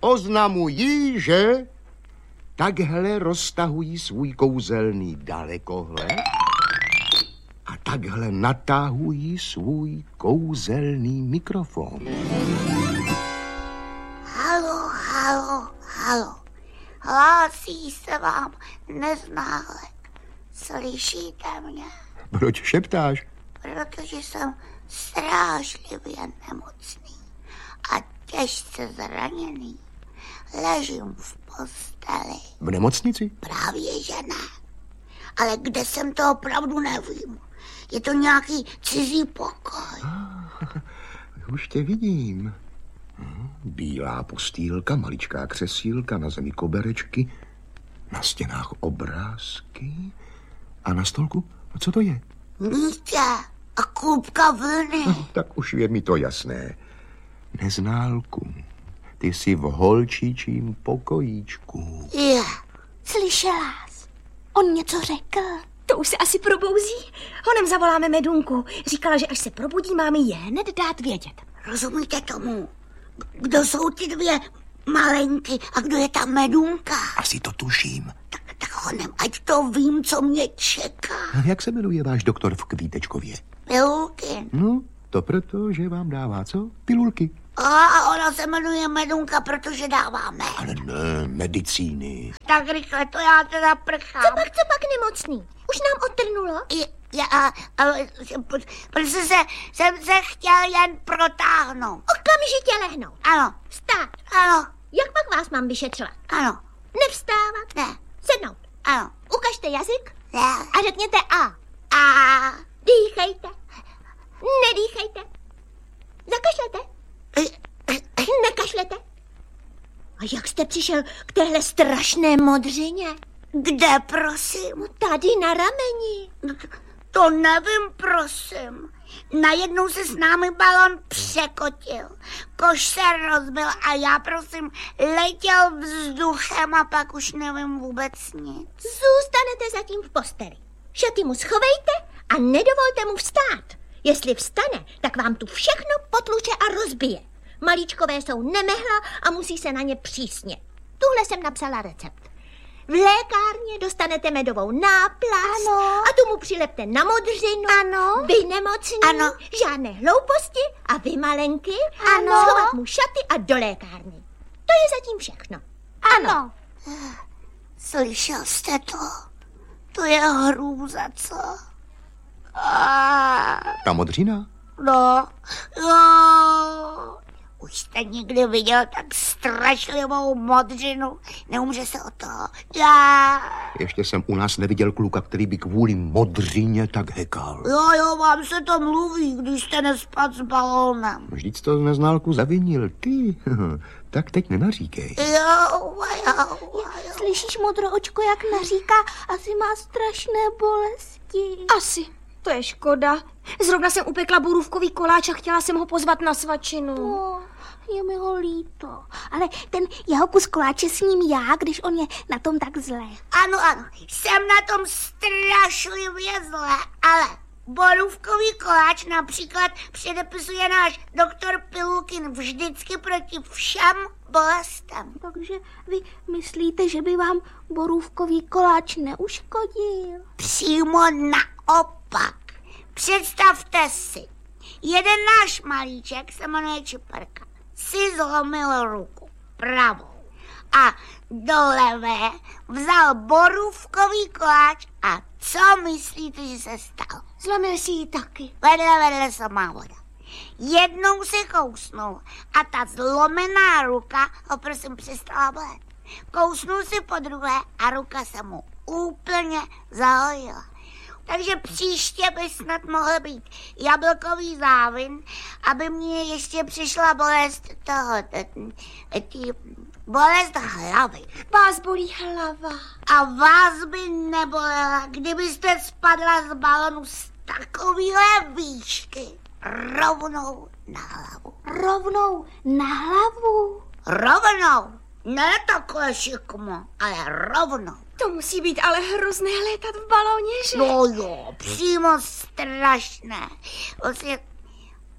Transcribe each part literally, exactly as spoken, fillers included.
oznamují, že takhle roztahují svůj kouzelný dalekohled a takhle natahují svůj kouzelný mikrofon. Halo, halo, halo. Hlásí se vám neználek. Slyšíte mě? Proč šeptáš? Protože jsem strážlivě nemocný a těžce zraněný. Ležím v posteli. V nemocnici? Právě že ne. Ale kde jsem, to opravdu nevím. Je to nějaký cizí pokoj. Ah, už tě vidím. Bílá postýlka, maličká křesílka, na zemi koberečky, na stěnách obrázky a na stolku, co to je? Nítě a klubka vlny. No, tak už je mi to jasné. Neználku, ty jsi v holčičím pokojíčku. Je, slyšela jsi? On něco řekl. To už se asi probouzí. Honem zavoláme Medunku. Říkala, že až se probudí, máme je hned dát vědět. Rozumíte tomu? Kdo jsou ty dvě malenky a kdo je ta Medunka? Asi to tuším. Tak, tak honem, ať to vím, co mě čeká. A jak se jmenuje váš doktor v Kvítečkově? Pilulky. No, to proto, že vám dává co? Pilulky. A ona se jmenuje Medunka, protože dává med. Ale ne, medicíny. Tak rychle, to já teda prchám. Co pak, co pak nemocný? Už nám odtrnulo? Já, ale protože se, jsem se chtěl jen protáhnout. Okamžitě lehnout. Ano. Vstát. Ano. Jak pak vás mám vyšetřovat? Ano. Nevstávat? Ne. Sednout. Ano. Ukažte jazyk. Ne. A řekněte A. A. Dýchejte. Nedýchejte. Zakašlete. Nekašlete. A jak jste přišel k téhle strašné modřině? Kde, prosím? No tady na rameni. To nevím, prosím. Najednou se s námi balon překotil. Koš se rozbil a já, prosím, letěl vzduchem a pak už nevím vůbec nic. Zůstanete zatím v posteli. Šaty mu schovejte a nedovolte mu vstát. Jestli vstane, tak vám tu všechno potluče a rozbije. Malíčkové jsou nemehla a musí se na ně přísně. Tuhle jsem napsala recept. V lékárně dostanete medovou náplast. Ano. A tu mu přilepte na modřinu. Ano. Vy nemocní. Ano. Žádné hlouposti a vy malenky. Ano. Schovat mu šaty a do lékárny. To je zatím všechno. Ano. Slyšel jste to? To je hrůza, co? A... Ta modřina? No, jo. Už jste někdy viděl tak strašlivou modřinu? Neumře se o to. Já... Ještě jsem u nás neviděl kluka, který by kvůli modřině tak hekal. Jo, jo, vám se to mluví, když jste nespad s balónem. Vždyť to z neználku zavinil ty. Tak teď nenaříkej. Jo, jo, jo. Slyšíš, modroočko, jak naříká? Asi má strašné bolesti. Asi. To je škoda. Zrovna jsem upekla borůvkový koláč a chtěla jsem ho pozvat na svačinu. No, je mi ho líto. Ale ten jeho kus koláče s ním já, když on je na tom tak zlé. Ano, ano, jsem na tom strašlivě zlé, ale borůvkový koláč například předepisuje náš doktor Pilulkin vždycky proti všem bolestem. Takže vy myslíte, že by vám borůvkový koláč neuškodil? Přímo naopak. Představte si, jeden náš malíček se jmenuje Čiperka, si zlomil ruku pravou a do levé vzal borůvkový koláč a co myslíte, že se stalo? Zlomil si ji taky. Vedle, vedle samá voda. Jednou se kousnul a ta zlomená ruka ho prosím přestala bolet. Kousnul si po druhé a ruka se mu úplně zahojila. Takže příště by snad mohl být jablkový závin, aby mě ještě přišla bolest toho, tý, bolest hlavy. Vás bolí hlava. A vás by nebolela, kdybyste spadla z balonu z takovýhle výšky rovnou na hlavu. Rovnou na hlavu? Rovnou. Ne takhle šikmo, ale rovnou. To musí být ale hrozné létat v balóně, že? No jo, přímo strašné. Vlastně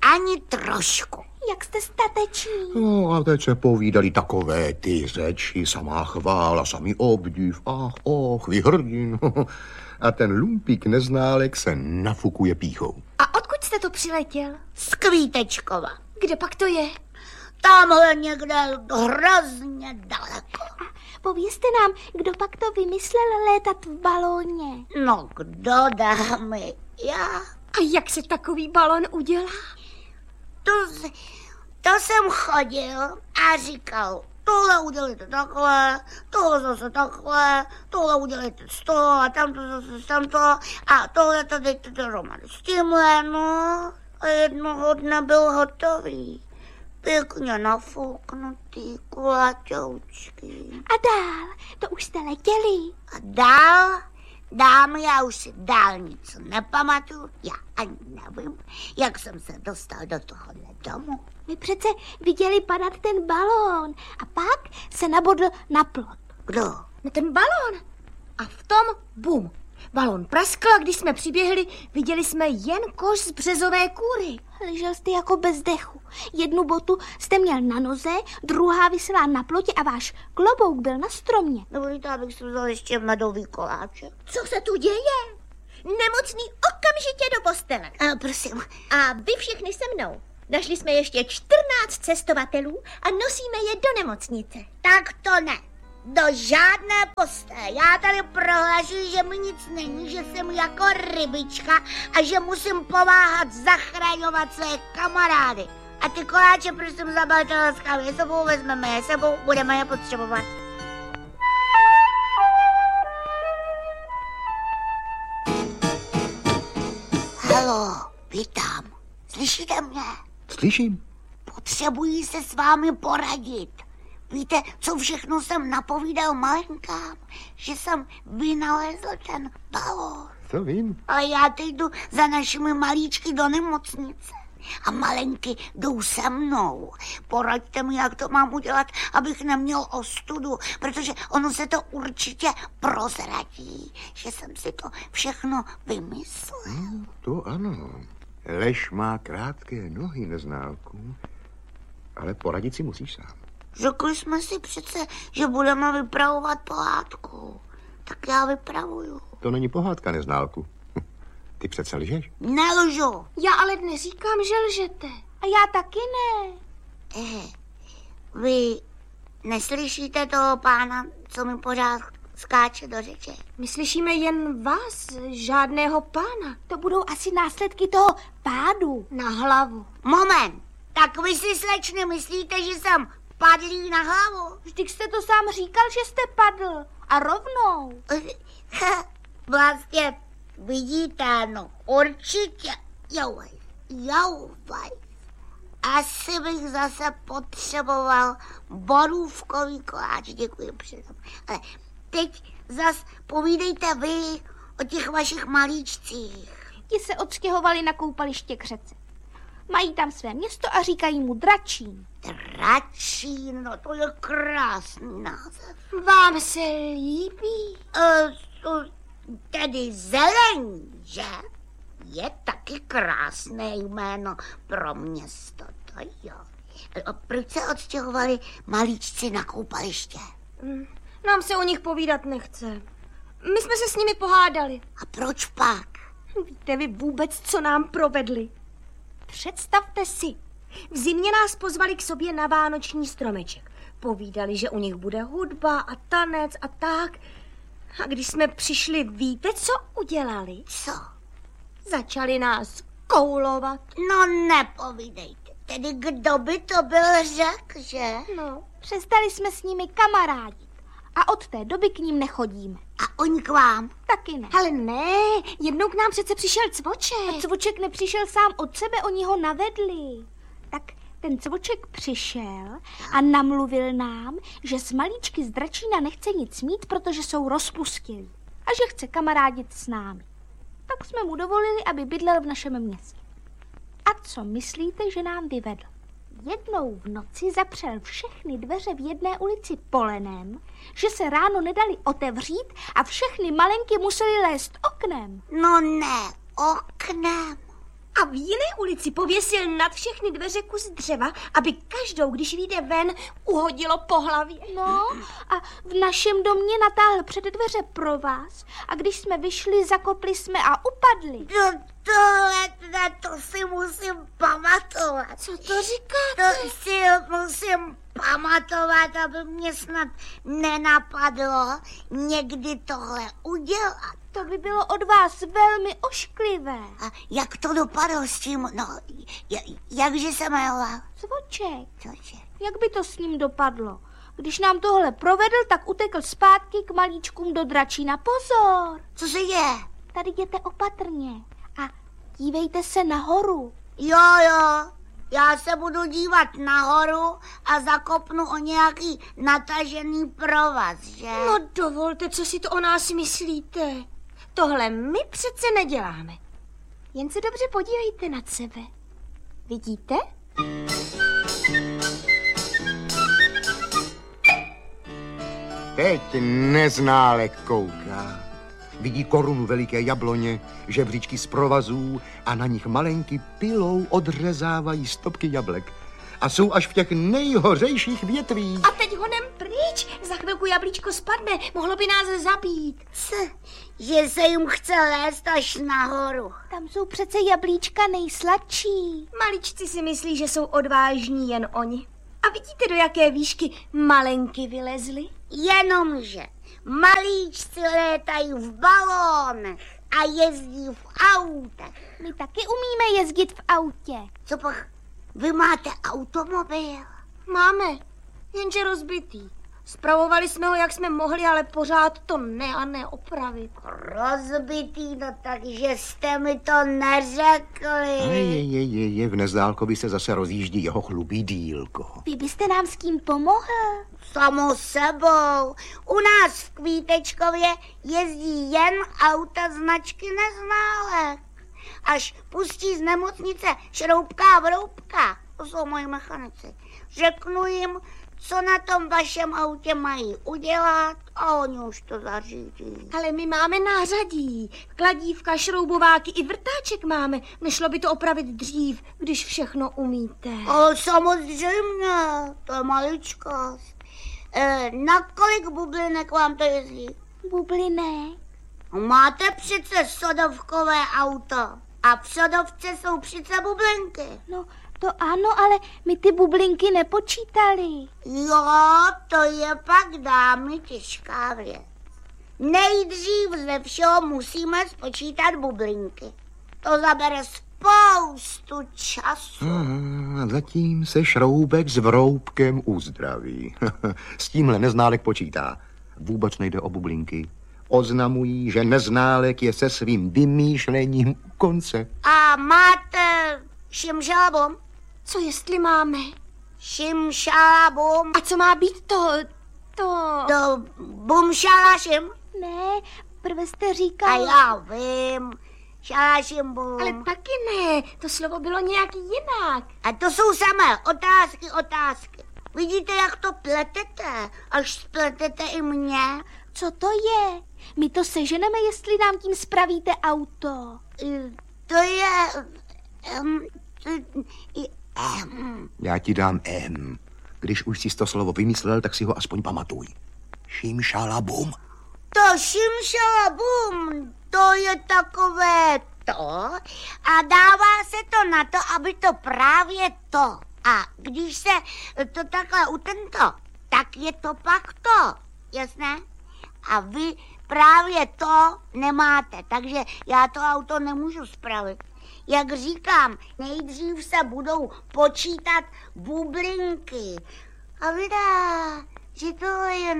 Ani trošku. Jak jste stateční. No a teď se povídali takové ty řeči, samá chvála, samý obdiv, ach, och, vy hrdin. A ten lumpík neználek se nafukuje pýchou. A odkud jste to přiletěl? Z Kvítečkova. Kde pak to je? Tamhle někde hrozně daleko. A povězte nám, kdo pak to vymyslel létat v balóně. No kdo, dámy? Já. A jak se takový balon udělá? To, to jsem chodil a říkal, tohle udělejte takhle, tohle zase takhle, tohle udělejte z toho a tamto zase z tamto a tohle to dejte dohromady s tímhle, no. A jednoho dne byl hotový. Pěkně nafouknutý kulaťoučky. A dál, to už jste letěli. A dál, dámy, já už si dálnicu nepamatuju, já ani nevím, jak jsem se dostal do tohohle domu. My přece viděli padat ten balón a pak se nabodl na plot. Kdo? No ten balon. A v tom bum. Balon praskl a když jsme přiběhli, viděli jsme jen koš z březové kůry. Ležel jste jako bez dechu. Jednu botu jste měl na noze, druhá visela na plotě a váš klobouk byl na stromě. Dovolíte, abych si vzal ještě medový koláček? Co se tu děje? Nemocný okamžitě do postele. A prosím. A vy všichni se mnou. Našli jsme ještě čtrnáct cestovatelů a nosíme je do nemocnice. Tak to ne. Do žádné postele. Já tady prohlašuji, že mi nic není, že jsem jako rybička a že musím pomáhat zachraňovat své kamarády. A ty koláče prosím zabalte laskavě sebou, vezmeme je sebou, budeme je potřebovat. Haló, vítám. Slyšíte mě? Slyším. Potřebuji se s vámi poradit. Víte, co všechno jsem napovídal malinkám? Že jsem vynalezl ten balón. To vím. A já teď jdu za našimi malíčky do nemocnice. A malenky jdou se mnou. Poraďte mi, jak to mám udělat, abych neměl ostudu, protože ono se to určitě prozradí, že jsem si to všechno vymyslel. No, to ano. Lež má krátké nohy, neználku, ale poradit si musíš sám. Řekli jsme si přece, že budeme vypravovat pohádku. Tak já vypravuju. To není pohádka, neználku. Ty přece lžeš? Nelžu. Já ale neříkám, že lžete. A já taky ne. Eh, vy neslyšíte toho pána, co mi pořád skáče do řeče? My slyšíme jen vás, žádného pána. To budou asi následky toho pádu. Na hlavu. Moment, tak vy si, slečny, myslíte, že jsem padlý na hlavu? Vždyť jste to sám říkal, že jste padl. A rovnou. Vlastně vidíte, no určitě. Jouvaj, jouvaj. Asi bych zase potřeboval borůvkový koláč, děkuji předem. Ale teď zas povídejte vy o těch vašich malíčcích. Ti se odstěhovali na koupaliště k řece. Mají tam své město a říkají mu Dračín. Dračín, no to je krásný název. Vám se líbí? E, to, tedy zelení, že? Je taky krásné jméno pro město, to jo. A proč se odstěhovali malíčci na koupaliště? Nám se o nich povídat nechce. My jsme se s nimi pohádali. A proč pak? Víte vy vůbec, co nám provedli? Představte si, v zimě nás pozvali k sobě na vánoční stromeček. Povídali, že u nich bude hudba a tanec a tak. A když jsme přišli, víte, co udělali? Co? Začali nás koulovat. No nepovídejte. Tedy kdo by to byl řekl, že? No, přestali jsme s nimi kamarádit. A od té doby k ním nechodíme. A oni k vám? Taky ne. Ale ne, jednou k nám přece přišel Cvoček. A Cvoček nepřišel sám od sebe, oni ho navedli. Tak ten Cvoček přišel a namluvil nám, že s malíčky z Dračína nechce nic mít, protože jsou rozpustilí. A že chce kamarádit s námi. Tak jsme mu dovolili, aby bydlel v našem městě. A co myslíte, že nám vyvedl? Jednou v noci zapřel všechny dveře v jedné ulici polenem, že se ráno nedali otevřít a všechny malenky museli lézt oknem. No ne, oknem. A v jiné ulici pověsil nad všechny dveře kus dřeva, aby každou, když vyjde ven, uhodilo po hlavě. No a v našem domě natáhl před dveře pro vás a když jsme vyšli, zakopli jsme a upadli. To, tohle, to, to si musím pamatovat. Co to říká? To si musím pamatovat, aby mě snad nenapadlo někdy tohle udělat. To by bylo od vás velmi ošklivé. A jak to dopadlo s tím, no, j- jakže se jmenoval? Cvoček, Cože? jak by to s ním dopadlo? Když nám tohle provedl, tak utekl zpátky k malíčkům do Dračína. Pozor! Co se děje? Tady jděte opatrně a dívejte se nahoru. Jo, jo, já se budu dívat nahoru a zakopnu o nějaký natažený provaz, že? No dovolte, co si to o nás myslíte. Tohle my přece neděláme. Jen se dobře podívejte nad sebe. Vidíte? Teď neználek kouká. Vidí korunu veliké jabloně, žebříčky z provazů a na nich malenky pilou odřezávají stopky jablek. A jsou až v těch nejhořejších větvích. A teď honem pryč. Za chvilku jablíčko spadne, mohlo by nás zabít. C, že se jim chce lézt až nahoru. Tam jsou přece jablíčka nejsladší. Maličci si myslí, že jsou odvážní jen oni. A vidíte, do jaké výšky malenky vylezly? Jenomže malíčci létají v balónech a jezdí v autech. My taky umíme jezdit v autě. Co pak, vy máte automobil? Máme, jenže rozbitý. Spravovali jsme ho, jak jsme mohli, ale pořád to ne a ne opravit. Rozbitý, no takže jste mi to neřekli. Je, je, je, je, v Nezdálkovi se zase rozjíždí jeho chlubý dílko. Vy byste nám s tím pomohl? Samo sebou. U nás v Kvítečkově jezdí jen auta značky Neználek. Až pustí z nemocnice Šroubka a Vroubka, to jsou moji mechanici, řeknu jim, co na tom vašem autě mají udělat a oni už to zařídí. Ale my máme nářadí. Kladívka, šroubováky i vrtáček máme. Nešlo by to opravit dřív, když všechno umíte. Ale samozřejmě, to je maličkost. E, na kolik bublinek vám to jezdí? Bublinek? Máte přece sodovkové auto a v sodovce jsou přece bublinky. No, to ano, ale my ty bublinky nepočítali. Jo, to je pak, dámy, těžká věc. Nejdřív ze všeho musíme spočítat bublinky. To zabere spoustu času. A zatím se Šroubek s Vroubkem uzdraví. S tímhle Neználek počítá. Vůbec nejde o bublinky. Oznamují, že Neználek je se svým vymýšlením u konce. A máte šimšalabum? Co jestli máme? Šimšalabum? A co má být to... to... To bumšalašim? Ne, prve jste A říkal... já vím, šalašim bum. Ale taky ne, to slovo bylo nějak jinak. A to jsou samé otázky, otázky. Vidíte, jak to pletete, až spletete i mě? Co to je? My to seženeme, jestli nám tím spravíte auto. I- To je... Um, um, Já ti dám M. Když už jsi to slovo vymyslel, tak si ho aspoň pamatuj. Šimšalabum. to šimšalabum, to je takové to a dává se to na to, aby to právě to. A když se to takhle utento, tak je to pak to, jasné? A vy právě to nemáte, takže já to auto nemůžu spravit. Jak říkám, nejdřív se budou počítat bublinky. A vydá, že to je